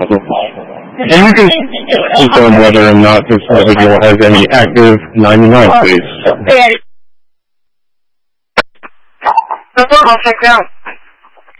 Can you just confirm whether or not this individual has any active 99, please? I'll check down.